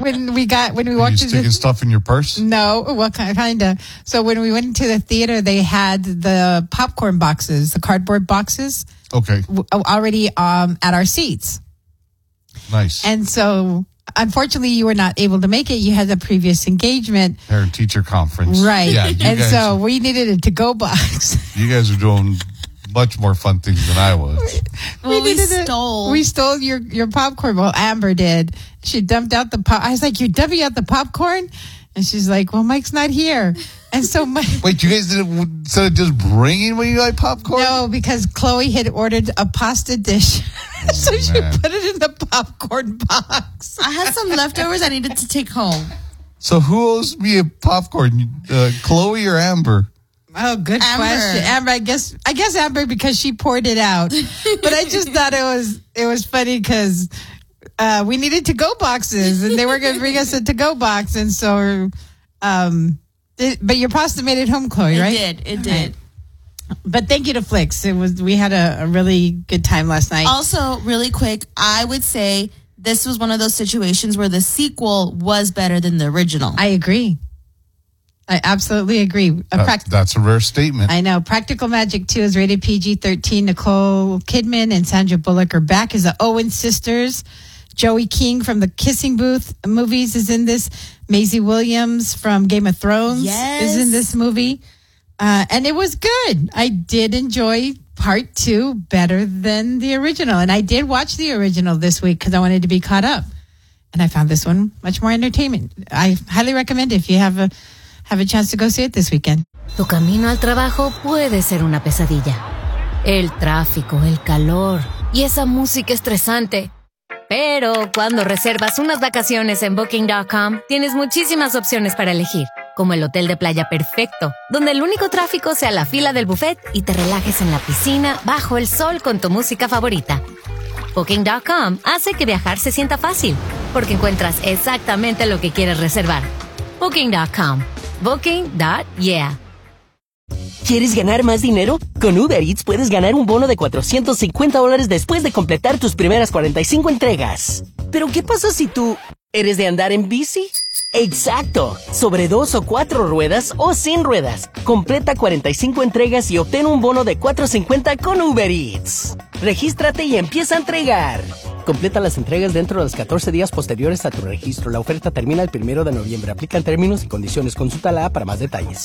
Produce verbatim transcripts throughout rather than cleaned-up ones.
when we got when we Are walked you to sticking the stuff in your purse? no, well, kind of. So when we went into the theater, they had the popcorn boxes, the cardboard boxes, Okay, w- already um, at our seats. nice. And so, unfortunately, you were not able to make it. You had a previous engagement. Parent teacher conference. Right. Yeah, you and guys, so we needed a to-go box. you guys are doing much more fun things than I was. Well, we, needed stole. A, we stole your, your popcorn. Well, Amber did. She dumped out the pop. I was like, you're dumping out the popcorn? And she's like, well, Mike's not here. And so my, Wait, you guys didn't instead of just bringing when you like popcorn? no, because Chloe had ordered a pasta dish. so she man. put it in the popcorn box. I had some leftovers I needed to take home. So who owes me a popcorn? Uh, Chloe or Amber? Oh, good Amber. question. Amber, I guess I guess Amber because she poured it out. But I just thought it was it was funny because uh, we needed to-go boxes and they were going to bring us a to-go box. And so, um, it, but your pasta made it home, Chloe, right? It did. It did. But thank you to Flix. It was we had a, a really good time last night. Also, really quick, I would say this was one of those situations where the sequel was better than the original. I agree. I absolutely agree. A That- prac- that's a rare statement. I know. Practical Magic two is rated P G thirteen. Nicole Kidman and Sandra Bullock are back as the Owen sisters. Joey King from the Kissing Booth movies is in this. Maisie Williams from Game of Thrones Yes. is in this movie. Uh, and it was good. I did enjoy part two better than the original. And I did watch the original this week because I wanted to be caught up. And I found this one much more entertainment. I highly recommend it if you have a, have a chance to go see it this weekend. Tu camino al trabajo puede ser una pesadilla. El tráfico, el calor y esa música estresante. Pero cuando reservas unas vacaciones en Booking punto com, tienes muchísimas opciones para elegir, como el hotel de playa perfecto, donde el único tráfico sea la fila del buffet y te relajes en la piscina bajo el sol con tu música favorita. Booking punto com hace que viajar se sienta fácil, porque encuentras exactamente lo que quieres reservar. Booking punto com. Booking. Yeah. ¿Quieres ganar más dinero? Con Uber Eats puedes ganar un bono de cuatrocientos cincuenta dólares después de completar tus primeras cuarenta y cinco entregas. ¿Pero qué pasa si tú eres de andar en bici? ¡Exacto! Sobre dos o cuatro ruedas o sin ruedas. Completa cuarenta y cinco entregas y obtén un bono de cuatrocientos cincuenta con Uber Eats. Regístrate y empieza a entregar. Completa las entregas dentro de los catorce días posteriores a tu registro. La oferta termina el primero de noviembre. Aplican términos y condiciones. Consulta la app para más detalles.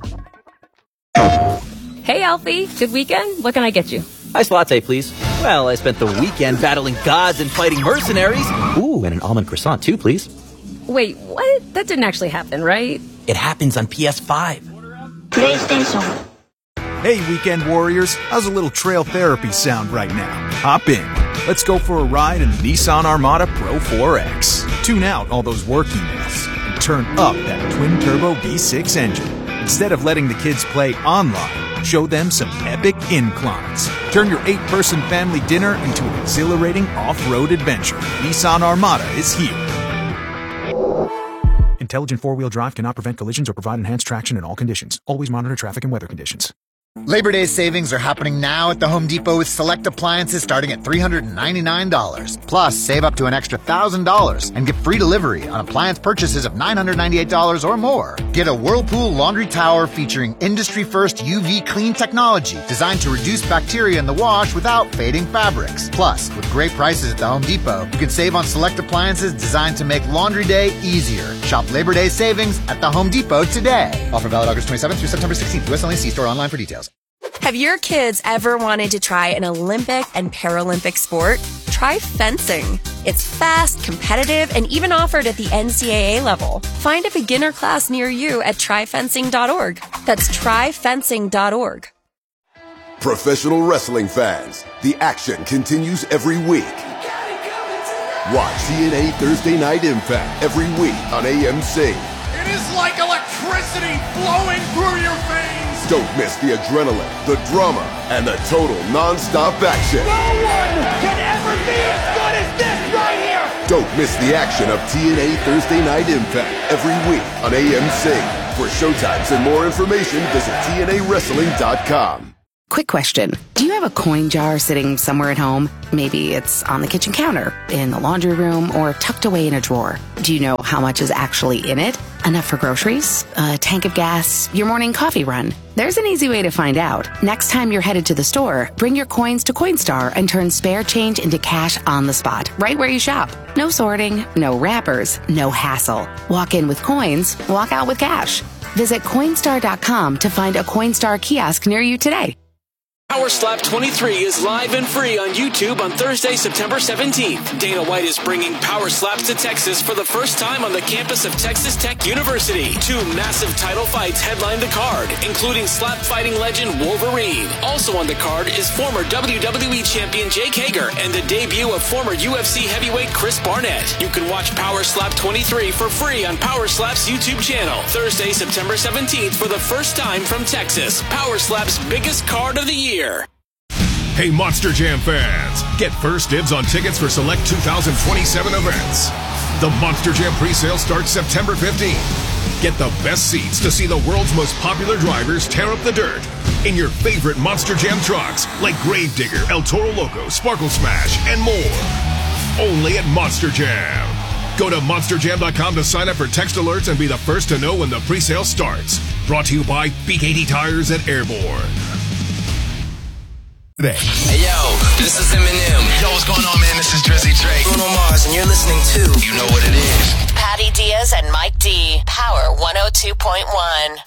Hey, Alfie. Good weekend? What can I get you? Iced latte, please. Well, I spent the weekend battling gods and fighting mercenaries. Ooh, and an almond croissant, too, please. Wait, what? That didn't actually happen, right? It happens on P S five. PlayStation. Hey, weekend warriors. How's a little trail therapy sound right now? Hop in. Let's go for a ride in the Nissan Armada Pro four X. Tune out all those work emails and turn up that twin-turbo V six engine. Instead of letting the kids play online, show them some epic inclines. Turn your eight-person family dinner into an exhilarating off-road adventure. Nissan Armada is here. Intelligent four-wheel drive cannot prevent collisions or provide enhanced traction in all conditions. Always monitor traffic and weather conditions. Labor Day savings are happening now at the Home Depot with select appliances starting at three hundred ninety-nine dollars. Plus, save up to an extra one thousand dollars and get free delivery on appliance purchases of nine hundred ninety-eight dollars or more. Get a Whirlpool laundry tower featuring industry-first U V clean technology designed to reduce bacteria in the wash without fading fabrics. Plus, with great prices at the Home Depot, you can save on select appliances designed to make laundry day easier. Shop Labor Day savings at the Home Depot today. Offer valid August twenty-seventh through September sixteenth. U S only. See store online for details. Have your kids ever wanted to try an Olympic and Paralympic sport? Try fencing. It's fast, competitive, and even offered at the N C double A level. Find a beginner class near you at try fencing dot org. That's try fencing dot org. Professional wrestling fans, the action continues every week. Watch T N A Thursday Night Impact every week on A M C. It is like electricity flowing through your veins. Don't miss the adrenaline, the drama, and the total non-stop action. No one can ever be as good as this right here. Don't miss the action of T N A Thursday Night Impact every week on A M C. For showtimes and more information, visit T N A wrestling dot com. Quick question. Do you have a coin jar sitting somewhere at home? Maybe it's on the kitchen counter, in the laundry room, or tucked away in a drawer. Do you know how much is actually in it? Enough for groceries? A tank of gas? Your morning coffee run? There's an easy way to find out. Next time you're headed to the store, bring your coins to Coinstar and turn spare change into cash on the spot, right where you shop. No sorting, no wrappers, no hassle. Walk in with coins, walk out with cash. Visit Coinstar dot com to find a Coinstar kiosk near you today. Power Slap twenty-three is live and free on YouTube on Thursday, September seventeenth. Dana White is bringing Power Slaps to Texas for the first time on the campus of Texas Tech University. Two massive title fights headline the card, including slap fighting legend Wolverine. Also on the card is former W W E champion Jake Hager and the debut of former U F C heavyweight Chris Barnett. You can watch Power Slap twenty-three for free on Power Slap's YouTube channel. Thursday, September seventeenth for the first time from Texas. Power Slap's biggest card of the year. Hey, Monster Jam fans, get first dibs on tickets for select two thousand twenty-seven events. The Monster Jam presale starts September fifteenth. Get the best seats to see the world's most popular drivers tear up the dirt in your favorite Monster Jam trucks like Gravedigger, El Toro Loco, Sparkle Smash, and more. Only at Monster Jam. Go to monster jam dot com to sign up for text alerts and be the first to know when the presale starts. Brought to you by B K T Tires at Airborne. Today. Hey yo, this is Eminem. Yo, what's going on, man? This is Drizzy Drake. Bruno Mars, and you're listening to You Know What It Is. Patty Diaz and Mike D. Power one oh two point one.